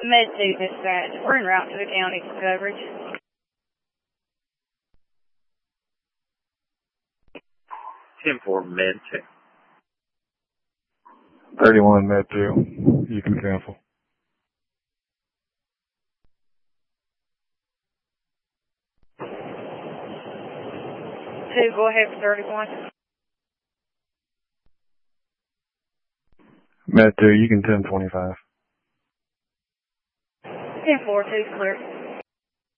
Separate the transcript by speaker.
Speaker 1: Med 2 dispatch. We're en route to the county for coverage.
Speaker 2: 10-4 Med 2.
Speaker 3: 31 Med 2. You can cancel.
Speaker 1: 2, go ahead for 31.
Speaker 3: Med 2, you can 10-25.
Speaker 1: 10-4, 2's clear.